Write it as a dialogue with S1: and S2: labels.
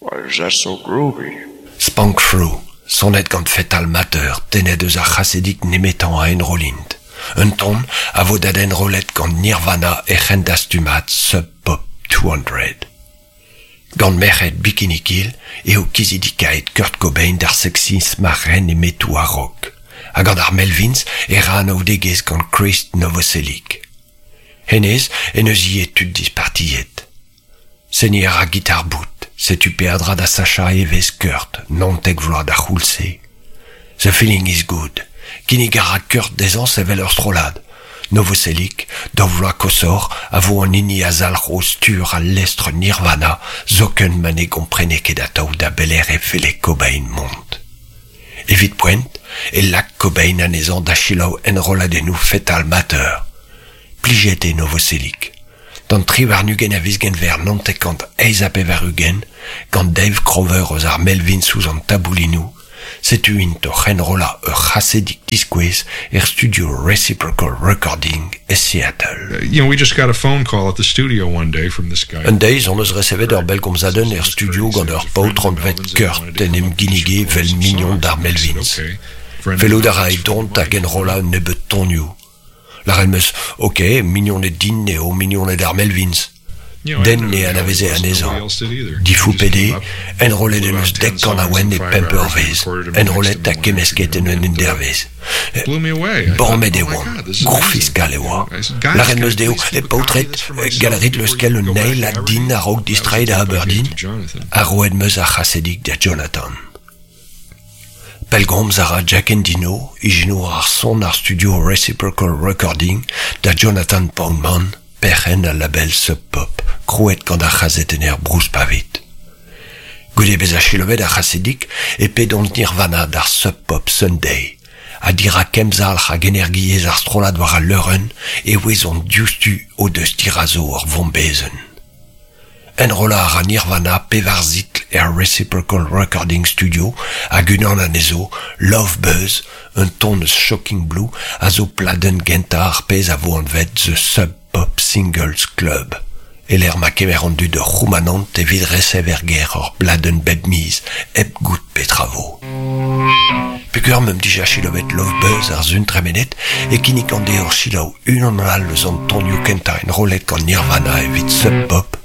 S1: Why is that so groovy?
S2: Spunk Through, sonnet gant Fetal Matter, tenet eus ar chasedik nemetan a enrolint. Un ton a vo dad enrolet gant Nirvana e c'hendastumat Sub Pop 200. Gant merc'hed Bikini Kill eo kizidikaet Kurt Cobain d'ar sexisme a ren e metou a rock. A gant ar Melvins e ran o degez gant Chris Novoselic. Hennez en eus ie tud dispartiet. Senier a guitar boot, setu perdra da Sacha Eves Kurt, non teg vloa da c'houlse. The feeling is good. Kinnig a Kurt dezan sevel ur strolad. Novoselic, da vloa kosor, a vo an ini a zalro stur a lestre Nirvana, zoken mane gomprene ket ataou da beler e fele Cobain mont. Evit poent, e lak Cobain anezan da chilau enroladennou Fetal Matter. Plijet e Novoselic. Dan tri war nugen a vizgen ver nantekant eiz ap evar ugen, gant Dave Grover eus ar Melvin sous an taboulinou, setu int o c'henrola ur chasedik diskouez studio Reciprocal Recording e Seattle.
S3: We just got a phone call at the studio one day from this guy.
S2: Un deiz on eus recevet ur bel gomzaden studio gant ur paotran vet Kurt en em ginige vel mignon d'ar Melvins. Velo da rai dont a genrola un nebet tonioù. La remeus, ok, mignon din eo mignon d'ar Melvins. Den ne anaveze anezan. Difou pede, enrolet en eus dek gant a oen e pempervez. Enrolet a kemesket en un endervez. Bormet e oan, gour fiskal e oa. La remeus deo, e paotret, galerit leus kel un neil a din a rog distrait a Aberdeen, a roed meus a chasedik da Jonathan. Pelgomz ara Jack Endino, igeno ar son ar studio Reciprocal Recording da Jonathan Poundman, perren a label Sub Pop, krouet gant ar chazetener Bruce Pavit. Goude bez a chilovet ar chasedik e pedont Nirvana d'ar Sub Pop Sunday, a dira kemzal a genergiez ar strolad war a leuren e wezont diustu o deus dirazo ur vombezen. Enrola ar Nirvana pevarzit er Reciprocal Recording Studio hag unan anezo Love Buzz, un ton eus Shocking Blue a zo pladen genta ar pez a vo an vet The Sub Pop Singles Club. E l'er ma kemer an du de roumanant e vid reseverger ur bladen bedmiz eb gout petravo. Puker mem dija chilovet Love Buzz ar zun tremenet e kinnik an de ur chilau unan al eus an tonioù kenta en rolet gant Nirvana evit Sub Pop